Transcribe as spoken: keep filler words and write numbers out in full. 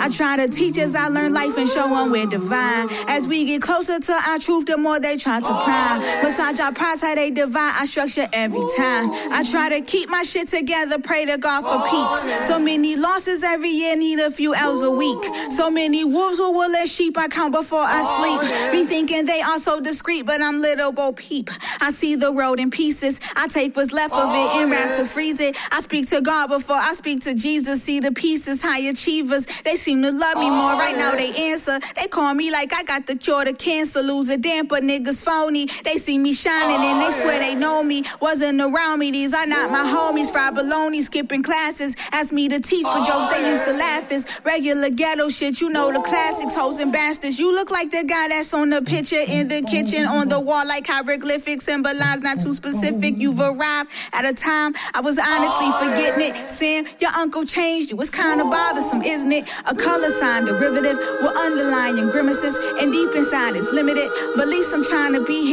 I try to teach as I learn life and show them we're divine. As we get closer to our truth, the more they try to pry. Massage our prides, how they divine, I structure every time. I try to keep my shit together, pray to God for peace. So many losses every year, need a few L's a week. So many wolves with woolly sheep, I count before I sleep. Be thinking they are so discreet, but I'm little Bo Peep. I see the road in pieces, I take what's left of it and rap to freeze it. I speak to God before I speak to Jesus. See the pieces, high achievers, they seem to love me more. Right now they answer, they call me like I got the cure to cancer. Lose a damper, niggas phony. They see me shining and they swear they know me. Wasn't around me, these are not my homies. Fried bologna, skipping classes. Asked me to teach, but jokes they used to laugh is regular ghetto shit. You know the classics, hoes and bastards. You look like the guy that's on the picture in the kitchen. On the wall like hieroglyphics, symbolize not too specific. You've arrived at a time I was honestly forgetting it. Sam, your uncle changed you. It's kind of bothersome, isn't it? A color sign derivative with underlying grimaces, and deep inside is limited beliefs. I'm trying to be here.